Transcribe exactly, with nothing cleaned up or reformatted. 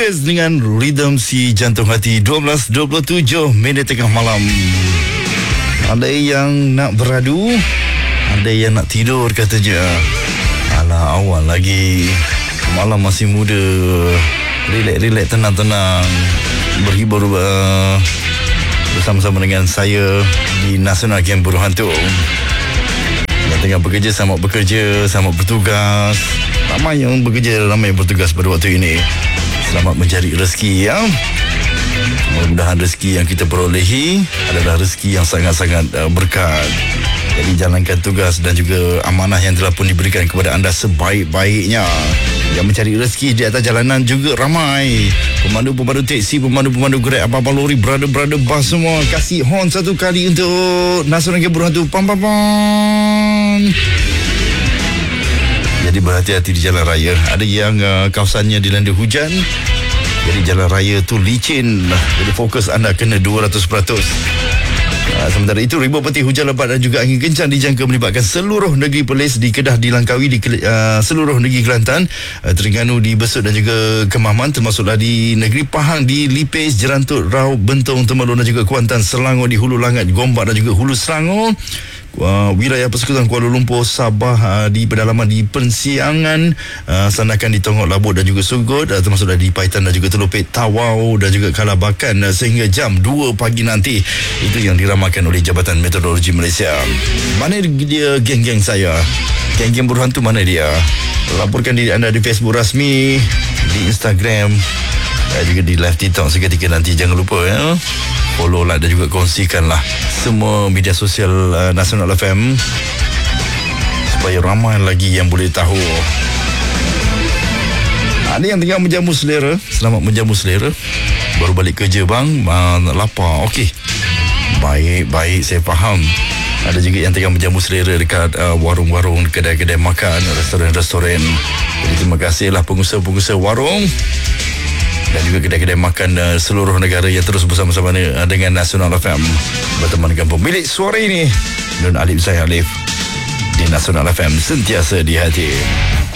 Fokus dengan Rhythm si Jantung Hati. Dua belas dua puluh tujuh minit tengah malam. Ada yang nak beradu, ada yang nak tidur katanya. Alah, awal lagi, malam masih muda. Relax-relax, tenang-tenang, berhibur uh, bersama-sama dengan saya di Nasional Game Buruh Hantu. Yang tengah bekerja, selamat bekerja, selamat bertugas. Ramai yang bekerja, ramai yang bertugas pada waktu ini. Selamat mencari rezeki, ya. Mudah-mudahan rezeki yang kita perolehi adalah rezeki yang sangat-sangat uh, berkat. Jadi jalankan tugas dan juga amanah yang telah pun diberikan kepada anda sebaik-baiknya. Yang mencari rezeki di atas jalanan juga ramai. Pemandu-pemandu teksi, pemandu-pemandu Grab, apa-apa lori, brother-brother bus semua. Kasih horn satu kali untuk Nasional Game Buruh Hantu. Pam pam pam. Jadi berhati-hati di jalan raya. Ada yang uh, kawasannya dilanda hujan, jadi jalan raya tu licin. Jadi fokus anda kena dua ratus peratus. Uh, sementara itu, ribuan peti hujan lebat dan juga angin kencang dijangka melibatkan seluruh negeri Perlis, di Kedah, di Langkawi, di uh, seluruh negeri Kelantan, uh, Terengganu, di Besut dan juga Kemaman, termasuklah di negeri Pahang, di Lipis, Jerantut, Rau, Bentong, Temerloh dan juga Kuantan, Selangor, di Hulu Langat, Gombak dan juga Hulu Selangor. Uh, wilayah Persekutuan Kuala Lumpur, Sabah, uh, di pedalaman di Persiangan, uh, Sandakan, di Tonggok, Labuk dan juga Sugut, uh, termasuk di Paitan dan juga Telopek, Tawau dan juga Kalabakan, uh, sehingga jam dua pagi nanti. Itu yang diramalkan oleh Jabatan Meteorologi Malaysia. Mana dia geng-geng saya? Geng-geng Buruh Hantu mana dia? Laporkan diri anda di Facebook rasmi, di Instagram, uh, juga di live TikTok seketika nanti. Jangan lupa, ya, follow, like dan juga kongsikanlah semua media sosial uh, Nasional F M supaya ramai lagi yang boleh tahu. Ada yang tengah menjamu selera. Selamat menjamu selera. Baru balik kerja bang, uh, lapar. Okey, baik-baik, saya faham. Ada juga yang tengah menjamu selera dekat uh, warung-warung, kedai-kedai makan, restoran-restoran. Jadi terima kasihlah pengusaha-pengusaha warung dan juga kedai-kedai makan uh, seluruh negara yang terus bersama-sama uh, dengan Nasional F M, berteman dengan pemilik suara ini, Nun Alif, saya Alif, di Nasional F M, sentiasa di hati.